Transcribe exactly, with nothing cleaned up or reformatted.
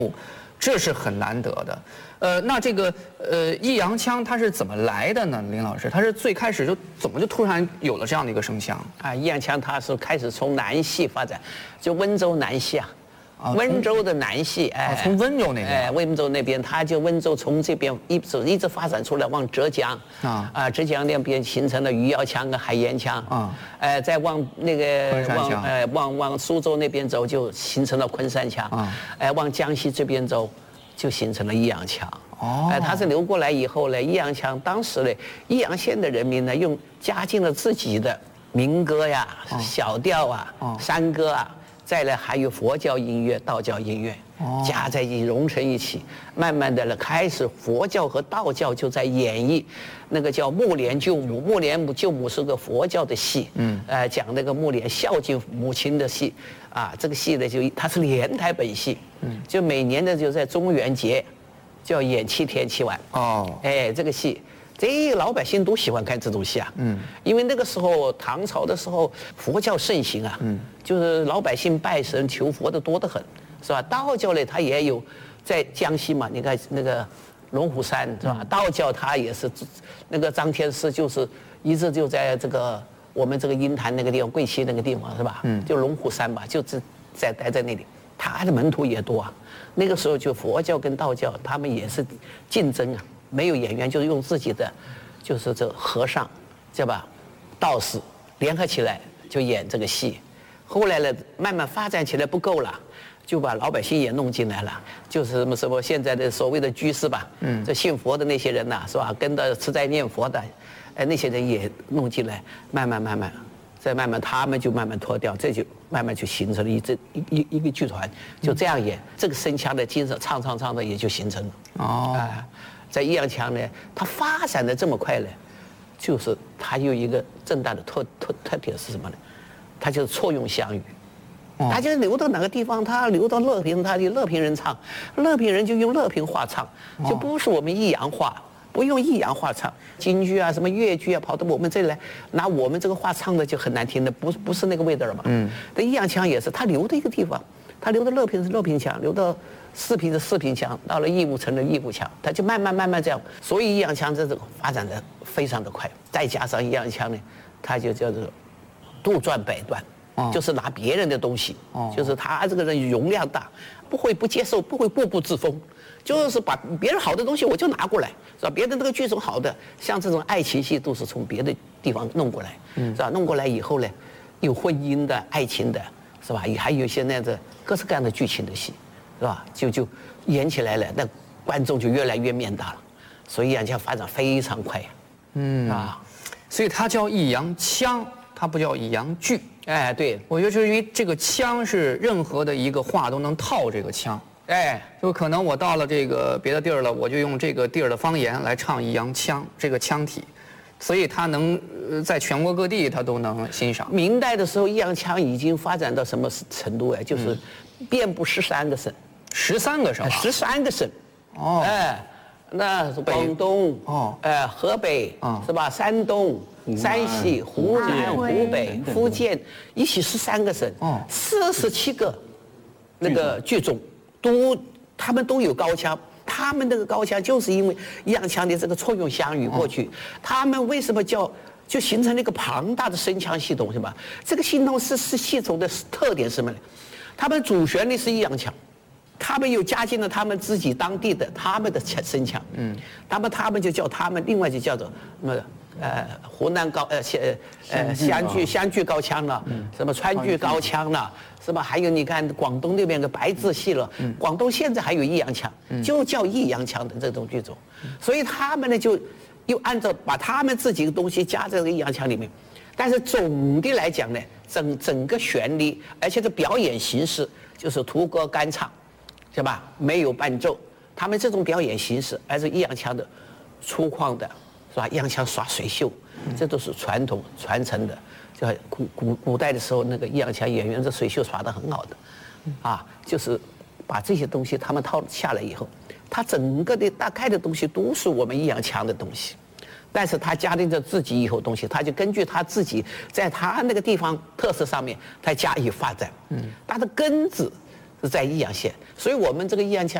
这是很难得的。呃，那这个呃益阳腔它是怎么来的呢？林老师，它是最开始就怎么就突然有了这样的一个声腔啊？益阳腔它是开始从南系发展，就温州南系啊。啊、温州的南系，哎， 从温州那边， 哎，温州那边，它就温州从这边一直一直发展出来，往浙江啊啊，浙江那边形成了余姚腔跟海盐腔啊，哎，再往那个往哎往往苏州那边走，就形成了昆山腔啊，哎，往江西这边走，就形成了益阳腔。哦，哎，它是流过来以后呢，益阳腔当时呢，益阳县的人民呢，用加进了自己的民歌呀、小调啊、山歌啊。再来还有佛教音乐、道教音乐，加在一起融成一起，慢慢的呢，开始佛教和道教就在演绎，那个叫木莲救母，木莲救母是个佛教的戏，嗯，呃，讲那个木莲孝敬母亲的戏，啊，这个戏呢就它是连台本戏，嗯，就每年的就在中元节，就要演七天七晚，哦，哎，这个戏。这老百姓都喜欢看这种戏啊，嗯，因为那个时候唐朝的时候佛教盛行啊，嗯，就是老百姓拜神求佛的多得很，是吧？道教呢，它也有，在江西嘛，你看那个龙虎山是吧？道教它也是，那个张天师就是一直就在这个我们这个鹰潭那个地方，贵溪那个地方是吧？嗯，就龙虎山吧，就是在待在那里，他的门徒也多啊。那个时候就佛教跟道教他们也是竞争啊。没有演员，就是用自己的，就是这和尚，对吧？道士联合起来就演这个戏。后来呢，慢慢发展起来不够了，就把老百姓也弄进来了，就是什么什么现在的所谓的居士吧，嗯，这信佛的那些人呐、啊，是吧？跟着吃斋念佛的，哎，那些人也弄进来，慢慢慢慢，再慢慢他们就慢慢脱掉，这就慢慢就形成了一这一一一个剧团，就这样演，嗯、这个声腔的精神唱唱唱的也就形成了。哦。哎在益阳腔呢，它发展的这么快呢，就是它有一个正大的特特特点是什么呢？它就是错用湘语，它就是流到哪个地方，它流到乐平，它就乐平人唱，乐平人就用乐平话唱，就不是我们益阳话，不用益阳话唱。京剧啊，什么粤剧啊，跑到我们这里来，拿我们这个话唱的就很难听的，不是不是那个味道了嘛。嗯。这益阳腔也是，它流的一个地方，它流到乐平是乐平腔，流到。四平是四平腔，到了义乌成了义乌腔，它就慢慢慢慢这样，所以益阳腔这种发展的非常的快，再加上益阳腔呢，它就叫做杜撰百段，哦、就是拿别人的东西，哦、就是他这个人容量大，不会不接受，不会固步自封，就是把别人好的东西我就拿过来，是吧？别的那个剧种好的，像这种爱情戏都是从别的地方弄过来，嗯、是吧？弄过来以后呢，有婚姻的、爱情的，是吧？也还有现在的各式各样的剧情的戏。是吧？就就演起来了，那观众就越来越面大了，所以益阳腔发展非常快呀。嗯啊， 所以它叫益阳腔，它不叫益阳剧。 哎，对， 我觉得就是因为这个腔是任何的一个话都能套这个腔。哎，就可能我到了这个别的地儿了，我就用这个地儿的方言来唱益阳腔这个腔体，所以它能在全国各地它都能欣赏。 明代的时候，益阳腔已经发展到什么程度哎？就是遍布十三个省。 十三个省， 十三个省，哦，哎，那是广东，哦，哎，河北，哦，是吧？山东、山西、湖南、湖北、福建，一起十三个省，哦，四十七个那个剧种，都他们都有高腔，他们那个高腔就是因为益阳腔的这个错用湘语过去，他们为什么叫就形成了一个庞大的声腔系统，是吧？这个系统是是系统的特点是什么呢？他们主旋律是益阳腔。他们又加进了他们自己当地的他们的声腔，嗯，他们他们就叫他们，另外就叫做什么呃湖南高呃呃湘剧湘剧高腔了，嗯，什么川剧高腔了，是吧？还有你看广东那边的白字戏了，嗯，广东现在还有益阳腔，嗯，就叫益阳腔的这种剧种，所以他们呢就又按照把他们自己的东西加在这个益阳腔里面，但是总的来讲呢，整整个旋律，而且这表演形式就是徒歌干唱。是吧？没有伴奏，他们这种表演形式，而是益阳腔的粗犷的，是吧？益阳腔耍水袖，这都是传统传承的。就古古古代的时候，那个益阳腔演员这水袖耍得很好的，啊，就是把这些东西他们套下来以后，他整个的大概的东西都是我们益阳腔的东西，但是他加进着自己以后东西，他就根据他自己在他那个地方特色上面，他加以发展。嗯，他的根子。 是在益阳县，所以我们这个益阳腔